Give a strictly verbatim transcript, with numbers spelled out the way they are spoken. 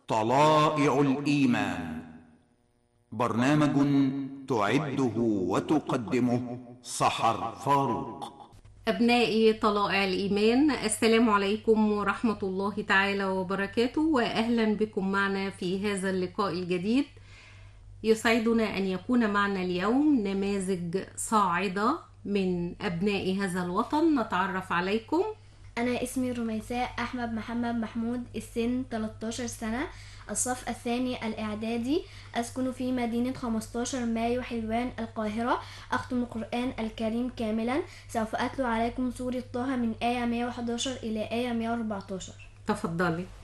طلائع الإيمان، برنامج تعده وتقدمه سحر فاروق. أبنائي طلائع الإيمان، السلام عليكم ورحمة الله تعالى وبركاته، وأهلا بكم معنا في هذا اللقاء الجديد. يسعدنا أن يكون معنا اليوم نماذج صاعدة من أبناء هذا الوطن. نتعرف عليكم. أنا اسمي رميساء أحمد محمد محمود، السن ثلاثة عشر سنة، الصف الثاني الإعدادي، أسكن في مدينة خمسة عشر مايو حلوان القاهرة. أختم القرآن الكريم كاملا. سوف أتلو عليكم سورة طه من آية مئة وأحد عشر إلى آية مئة وأربعة عشر. تفضلي.